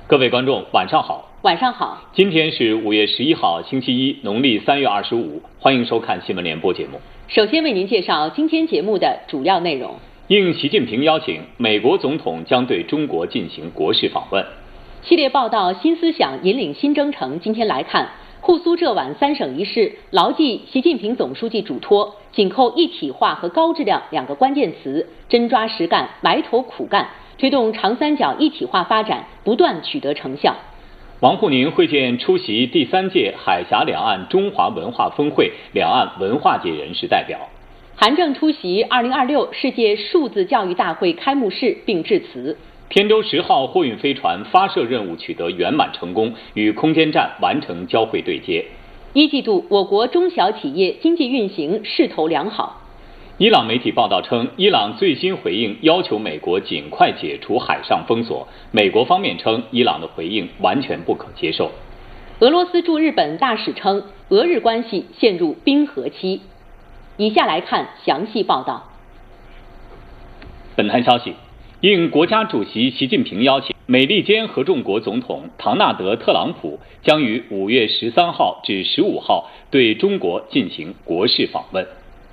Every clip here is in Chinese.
各位观众，晚上好。 晚上好。 今天是5月11号，星期一，农历3月25，欢迎收看新闻联播节目。 首先为您介绍今天节目的主要内容。 应习近平邀请，美国总统将对中国进行国事访问。 系列报道新思想引领新征程，今天来看沪苏浙皖3省一市，牢记习近平总书记嘱托，紧扣一体化和高质量2个关键词，真抓实干，埋头苦干，推动长三角一体化发展不断取得成效。 王沪宁会见出席第3届海峡两岸中华文化峰会两岸文化界人士代表。 韩正出席2026世界数字教育大会开幕式并致辞。 天舟10号货运飞船发射任务取得圆满成功，与空间站完成交会对接。 一季度我国中小企业经济运行势头良好。 伊朗媒体报道称，伊朗最新回应要求美国尽快解除海上封锁，美国方面称伊朗的回应完全不可接受。 俄罗斯驻日本大使称，俄日关系陷入冰河期。以下来看详细报道。 本台消息，应国家主席习近平邀请，美利坚合众国总统唐纳德·特朗普将于5月13号至15号对中国进行国事访问。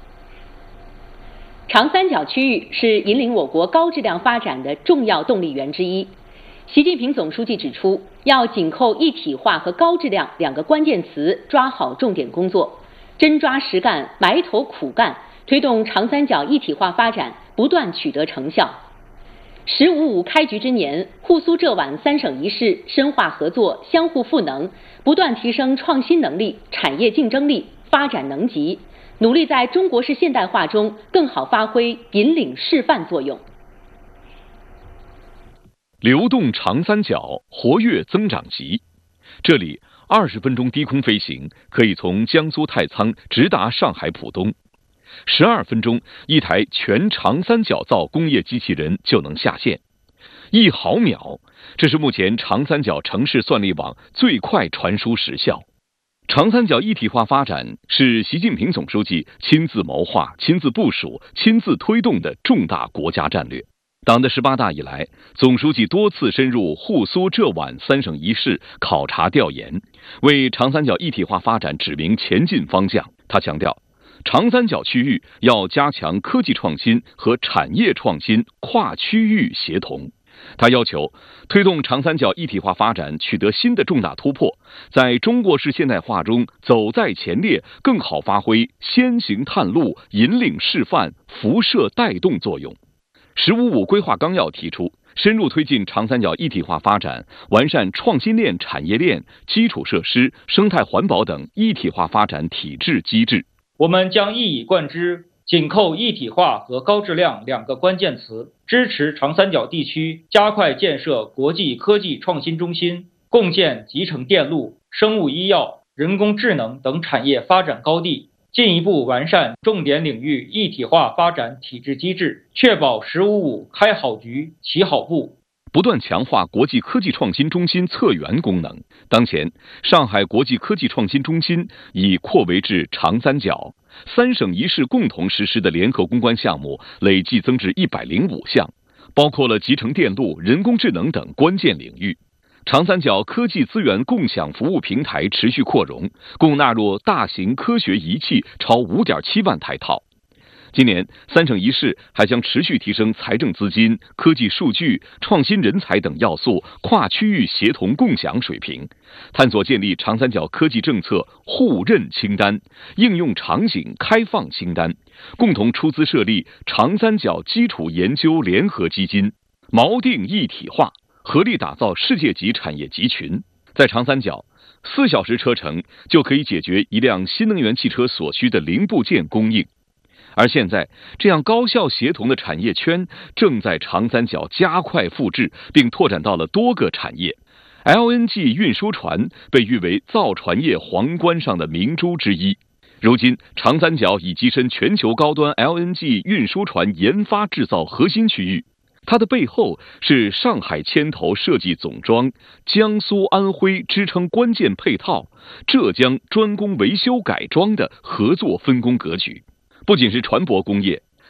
长三角区域是引领我国高质量发展的重要动力源之一。习近平总书记指出，要紧扣一体化和高质量2个关键词，抓好重点工作，真抓实干，埋头苦干，推动长三角一体化发展不断取得成效。“15+5”开局之年，沪苏浙皖3省一市深化合作，相互赋能，不断提升创新能力、产业竞争力、发展能级，努力在中国式现代化中更好发挥引领示范作用。 流动长三角，活跃增长极。这里20分钟低空飞行，可以从江苏太仓直达上海浦东；12分钟，一台全长三角造工业机器人就能下线；1毫秒，这是目前长三角城市算力网最快传输时效。长三角一体化发展是习近平总书记亲自谋划、亲自部署、亲自推动的重大国家战略。党的18大以来，总书记多次深入沪苏浙皖3省一市考察调研，为长三角一体化发展指明前进方向。他强调，长三角区域要加强科技创新和产业创新跨区域协同。他要求推动长三角一体化发展取得新的重大突破，在中国式现代化中走在前列，更好发挥先行探路、引领示范、辐射带动作用。“15+5”规划纲要提出，深入推进长三角一体化发展，完善创新链、产业链、基础设施、生态环保等一体化发展体制机制。 我们将一以贯之，紧扣一体化和高质量2个关键词，支持长三角地区加快建设国际科技创新中心，共建集成电路、生物医药、人工智能等产业发展高地，进一步完善重点领域一体化发展体制机制，确保“15+5”开好局、起好步。 不断强化国际科技创新中心策源功能。当前，上海国际科技创新中心已扩围至长三角，3省一市共同实施的联合攻关项目累计增至105项，包括了集成电路、人工智能等关键领域。长三角科技资源共享服务平台持续扩容，共纳入大型科学仪器超5.7万台套。今年3省一市还将持续提升财政资金、科技数据、创新人才等要素跨区域协同共享水平，探索建立长三角科技政策互认清单、应用场景开放清单，共同出资设立长三角基础研究联合基金，锚定一体化，合力打造世界级产业集群。在长三角，4小时车程就可以解决一辆新能源汽车所需的零部件供应。而现在，这样高效协同的产业圈正在长三角加快复制，并拓展到了多个产业。LNG 运输船被誉为造船业皇冠上的明珠之一。如今，长三角已跻身全球高端 LNG 运输船研发制造核心区域。它的背后是上海牵头设计总装、江苏、安徽支撑关键配套、浙江专攻维修改装的合作分工格局。不仅是船舶工业，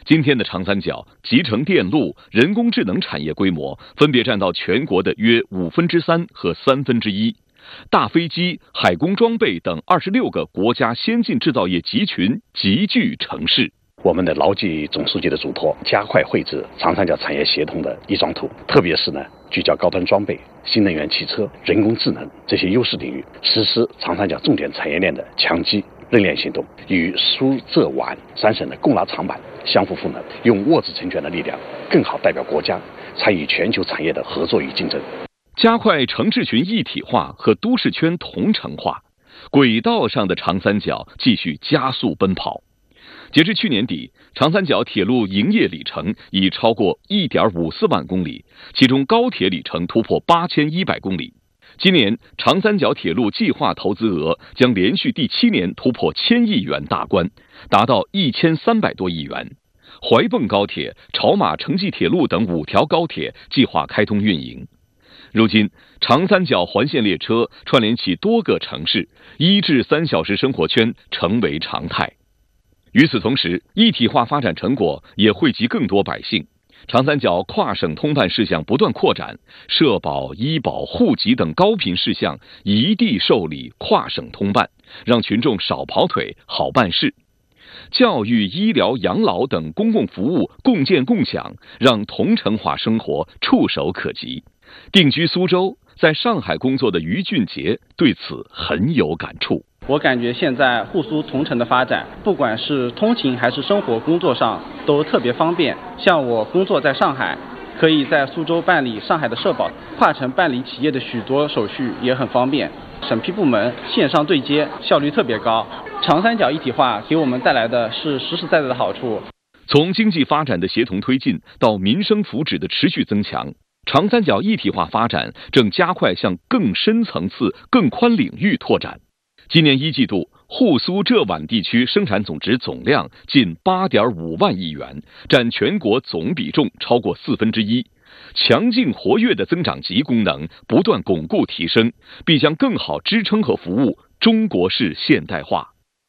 今天的长三角集成电路、人工智能产业规模分别占到全国的约3%和1/3，大飞机、海工装备等26个国家先进制造业集群集聚城市。 我们的牢记总书记的嘱托，加快绘制长三角产业协同的一张图，特别是聚焦高端装备、新能源汽车、人工智能这些优势领域，实施长三角重点产业链的强基认链行动，与苏浙皖3省的共拉长板相互赋能，用握子成拳的力量，更好代表国家参与全球产业的合作与竞争。 加快城市群一体化和都市圈同城化，轨道上的长三角继续加速奔跑。截至去年底，长三角铁路营业里程已超过1.54万公里，其中高铁里程突破8100公里。今年长三角铁路计划投资额将连续第7年突破1000亿元大关，达到1300多亿元。怀蚌高铁、潮马城际铁路等5条高铁计划开通运营。如今，长三角环线列车串联起多个城市，1至3小时生活圈成为常态。与此同时，一体化发展成果也惠及更多百姓。长三角跨省通办事项不断扩展，社保、医保、户籍等高频事项一地受理，跨省通办，让群众少跑腿，好办事。教育、医疗、养老等公共服务共建共享，让同城化生活触手可及。定居苏州，在上海工作的于俊杰对此很有感触。 我感觉现在沪苏同城的发展，不管是通勤还是生活工作上都特别方便。像我工作在上海，可以在苏州办理上海的社保，跨城办理企业的许多手续也很方便。审批部门线上对接，效率特别高。长三角一体化给我们带来的是实实在在的好处。 从经济发展的协同推进到民生福祉的持续增强，长三角一体化发展正加快向更深层次、更宽领域拓展。今年1季度，沪苏浙皖地区生产总值总量近8.5万亿元，占全国总比重超过1/4。强劲活跃的增长极功能不断巩固提升，必将更好支撑和服务中国式现代化。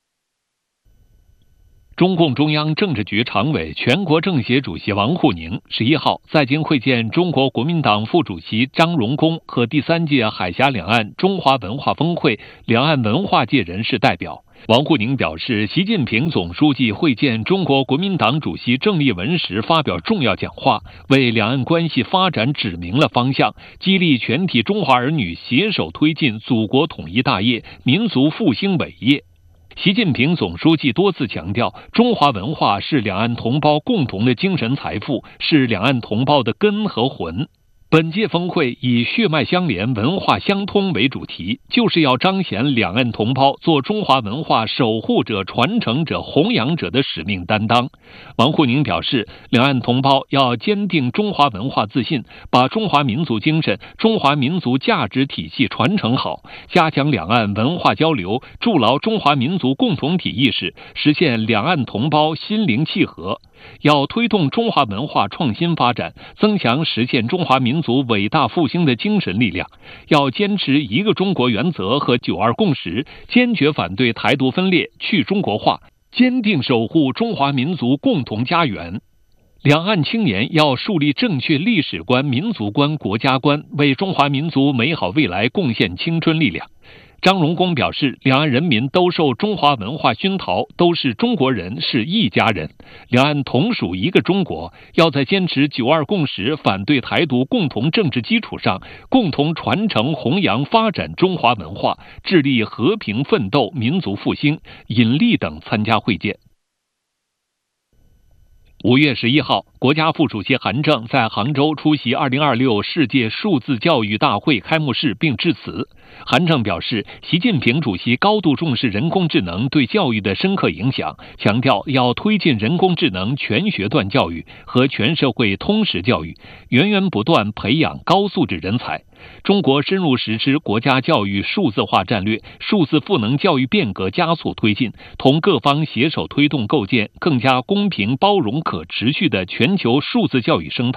中共中央政治局常委、全国政协主席王沪宁11号在京会见中国国民党副主席张荣恭和第3届海峡两岸中华文化峰会两岸文化界人士代表。王沪宁表示，习近平总书记会见中国国民党主席郑丽文时发表重要讲话，为两岸关系发展指明了方向，激励全体中华儿女携手推进祖国统一大业、民族复兴伟业。习近平总书记多次强调，中华文化是两岸同胞共同的精神财富，是两岸同胞的根和魂。本届峰会以血脉相连、文化相通为主题，就是要彰显两岸同胞做中华文化守护者、传承者、弘扬者的使命担当。王沪宁表示，两岸同胞要坚定中华文化自信，把中华民族精神、中华民族价值体系传承好，加强两岸文化交流，筑牢中华民族共同体意识，实现两岸同胞心灵契合。要推动中华文化创新发展，增强实现中华民族伟大复兴的精神力量。要坚持一个中国原则和9·2共识，坚决反对台独分裂、去中国化，坚定守护中华民族共同家园。两岸青年要树立正确历史观、民族观、国家观，为中华民族美好未来贡献青春力量。张荣恭表示，两岸人民都受中华文化熏陶，都是中国人，是一家人，两岸同属一个中国。要在坚持9·2共识、反对台独共同政治基础上，共同传承、弘扬、发展中华文化，致力和平奋斗、民族复兴。尹力等参加会见。5月11号，国家副主席韩正在杭州出席2026世界数字教育大会开幕式并致辞。韩正表示，习近平主席高度重视人工智能对教育的深刻影响，强调要推进人工智能全学段教育和全社会通识教育，源源不断培养高素质人才。中国深入实施国家教育数字化战略，数字赋能教育变革加速推进，同各方携手推动构建更加公平、包容、可持续的全球数字教育生态。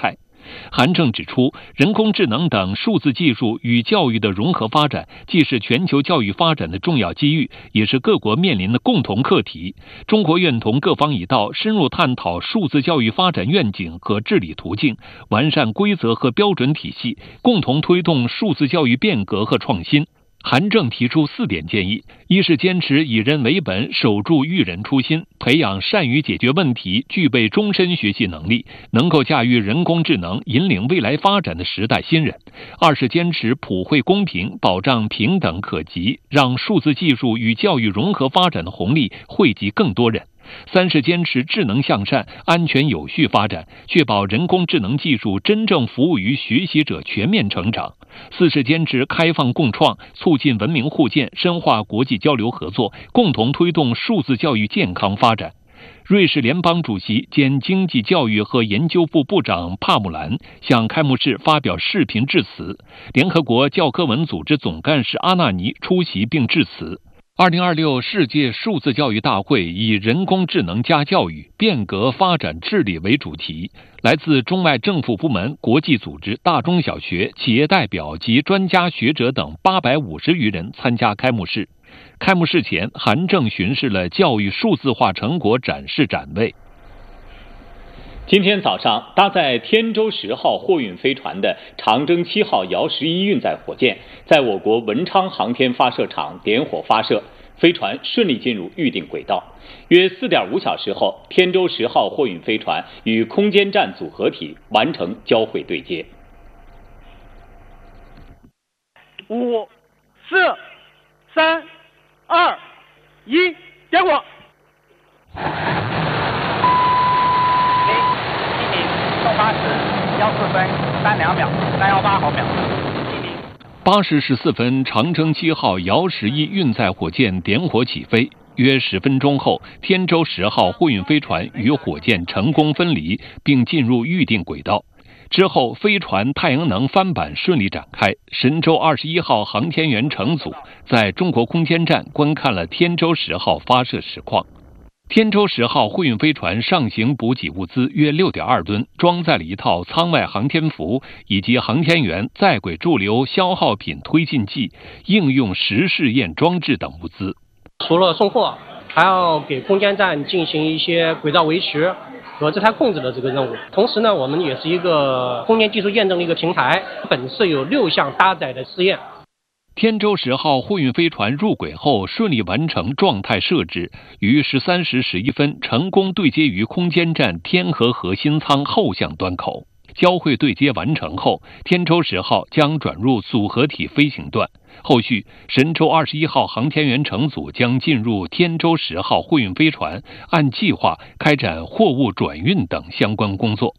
韩正指出，人工智能等数字技术与教育的融合发展，既是全球教育发展的重要机遇，也是各国面临的共同课题。中国愿同各方一道，深入探讨数字教育发展愿景和治理途径，完善规则和标准体系，共同推动数字教育变革和创新。韩正提出4点建议：一是坚持以人为本，守住育人初心，培养善于解决问题、具备终身学习能力、能够驾驭人工智能、引领未来发展的时代新人；二是坚持普惠公平，保障平等可及，让数字技术与教育融合发展的红利惠及更多人；三是坚持智能向善、安全有序发展，确保人工智能技术真正服务于学习者全面成长；四是坚持开放共创，促进文明互鉴，深化国际交流合作，共同推动数字教育健康发展。瑞士联邦主席兼经济教育和研究部部长帕姆兰向开幕式发表视频致辞，联合国教科文组织总干事阿纳尼出席并致辞。2026世界数字教育大会以人工智能加教育，变革发展治理为主题，来自中外政府部门、国际组织、大中小学、企业代表及专家学者等850余人参加开幕式。开幕式前，韩正巡视了教育数字化成果展示展位。 今天早上，搭载天舟10号货运飞船的长征7号遥11运载火箭，在我国文昌航天发射场点火发射，飞船顺利进入预定轨道。约4.5小时后，天舟10号货运飞船与空间站组合体完成交会对接。 5、4、3、2、1，点火！80 14分32秒318毫秒。 8时14分，长征7号遥11运载火箭点火起飞。约10分钟后，天舟10号货运飞船与火箭成功分离，并进入预定轨道。之后，飞船太阳能帆板顺利展开。神舟21号航天员乘组在中国空间站观看了天舟10号发射实况。天舟10号货运飞船上行补给物资约6.2吨，装载了一套舱外航天服以及航天员在轨驻留消耗品推进剂、应用实试验装置等物资。 除了送货，还要给空间站进行一些轨道维持和自态控制的这个任务。同时呢，我们也是一个空间技术验证的一个平台，本次有6项搭载的试验。 天舟10号货运飞船入轨后顺利完成状态设置，于13时11分成功对接于空间站天河核心舱后向端口。交会对接完成后，天舟10号将转入组合体飞行段。后续，神舟21号航天员乘组将进入天舟10号货运飞船，按计划开展货物转运等相关工作。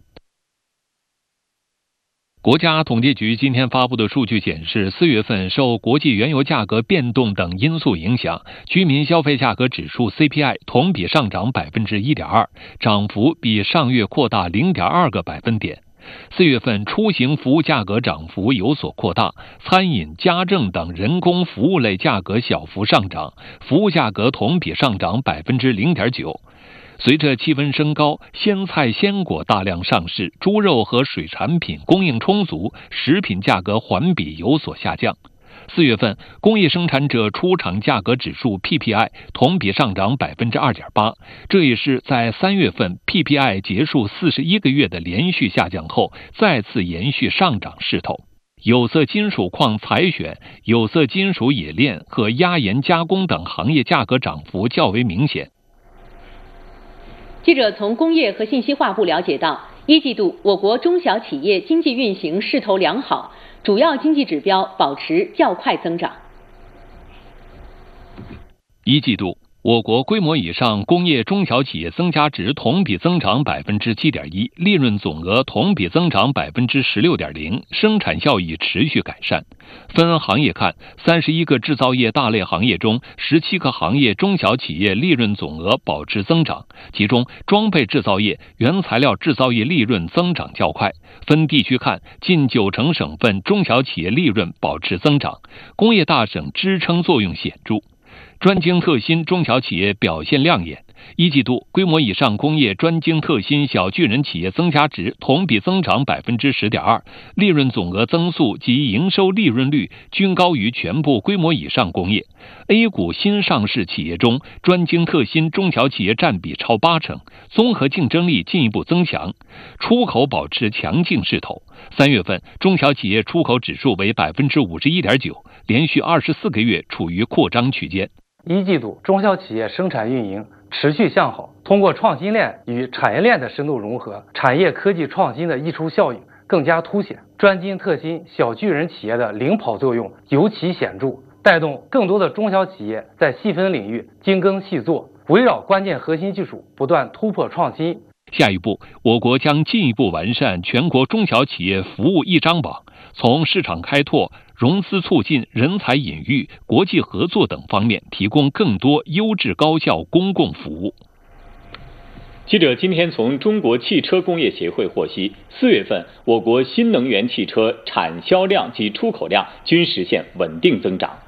国家统计局今天发布的数据显示，4月份受国际原油价格变动等因素影响，居民消费价格指数 CPI 同比上涨 1.2%， 涨幅比上月扩大 0.2个百分点。4月份出行服务价格涨幅有所扩大，餐饮、家政等人工服务类价格小幅上涨，服务价格同比上涨 0.9%。随着气温升高，鲜菜鲜果大量上市，猪肉和水产品供应充足，食品价格环比有所下降。4月份工业生产者出厂价格指数 PPI 同比上涨 2.8%， 这也是在3月份 PPI 结束41个月的连续下降后，再次延续上涨势头。有色金属矿采选、有色金属冶炼和压延加工等行业价格涨幅较为明显。 记者从工业和信息化部了解到，1季度我国中小企业经济运行势头良好，主要经济指标保持较快增长。 1季度，我国规模以上工业中小企业增加值同比增长 7.1%， 利润总额同比增长 16.0%， 生产效益持续改善。分行业看，31个制造业大类行业中，17个行业中小企业利润总额保持增长，其中装备制造业、原材料制造业利润增长较快。分地区看，近90%省份中小企业利润保持增长，工业大省支撑作用显著。 专精特新中小企业表现亮眼。一季度规模以上工业专精特新小巨人企业增加值同比增长 10.2%， 利润总额增速及营收利润率均高于全部规模以上工业。A 股新上市企业中，专精特新中小企业占比超80%，综合竞争力进一步增强，出口保持强劲势头。3月份中小企业出口指数为 51.9%， 连续24个月处于扩张区间。 一季度中小企业生产运营持续向好，通过创新链与产业链的深度融合，产业科技创新的溢出效应更加凸显，专精特新小巨人企业的领跑作用尤其显著，带动更多的中小企业在细分领域精耕细作，围绕关键核心技术不断突破创新。 下一步，我国将进一步完善全国中小企业服务一张网，从市场开拓、融资促进、人才引育、国际合作等方面提供更多优质高效公共服务。 记者今天从中国汽车工业协会获悉，4月份我国新能源汽车产销量及出口量均实现稳定增长。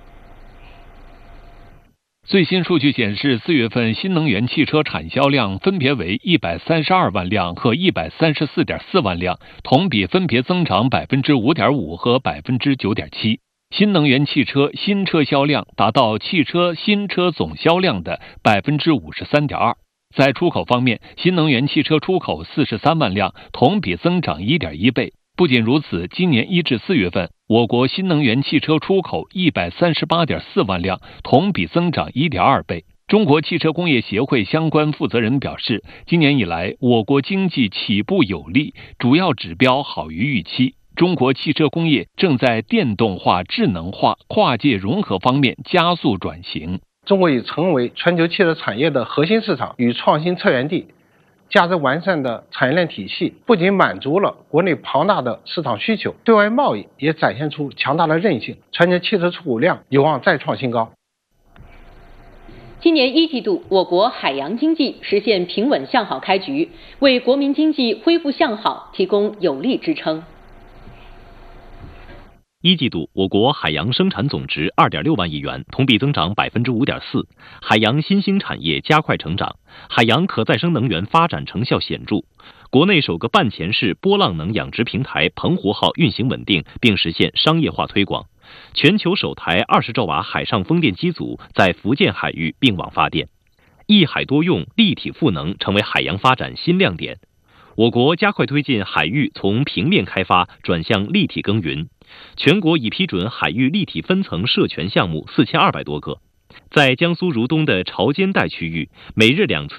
最新数据显示，4月份新能源汽车产销量分别为132万辆和134.4万辆，同比分别增长 5.5% 和 9.7%。新能源汽车新车销量达到汽车新车总销量的 53.2%。在出口方面，新能源汽车出口43万辆，同比增长 1.1倍。不仅如此，今年1至4月份，我国新能源汽车出口138.4万辆，同比增长 1.2倍。中国汽车工业协会相关负责人表示，今年以来，我国经济起步有力，主要指标好于预期。中国汽车工业正在电动化、智能化、跨界融合方面加速转型。 中国已成为全球汽车产业的核心市场与创新策源地。价值完善的产业链体系不仅满足了国内庞大的市场需求，对外贸易也展现出强大的韧性，全年汽车出口量有望再创新高。 今年1季度，我国海洋经济实现平稳向好开局，为国民经济恢复向好提供有力支撑。 一季度，我国海洋生产总值 2.6 万亿元，同比增长 5.4%， 海洋新兴产业加快成长，海洋可再生能源发展成效显著。国内首个半潜式波浪能养殖平台澎湖号运行稳定，并实现商业化推广。全球首台20兆瓦海上风电机组在福建海域并网发电。一海多用、立体赋能成为海洋发展新亮点。我国加快推进海域从平面开发转向立体耕耘，全国已批准海域立体分层设权项目4200多个。在江苏如东的潮间带区域，每日2次